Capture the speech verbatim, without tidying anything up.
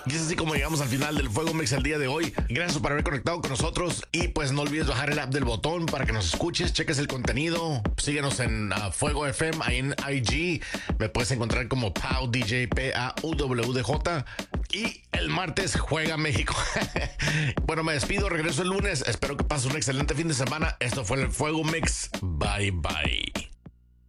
Y es así como llegamos al final del Fuego Mix el día de hoy. Gracias por haber conectado con nosotros. Y pues no olvides bajar el app del Botón para que nos escuches, cheques el contenido. Síguenos en uh, Fuego F M, ahí en I G. Me puedes encontrar como Pau D J, P A U W D J. Y el martes juega México. Bueno, me despido, regreso el lunes. Espero que pases un excelente fin de semana. Esto fue el Fuego Mix. Bye, bye.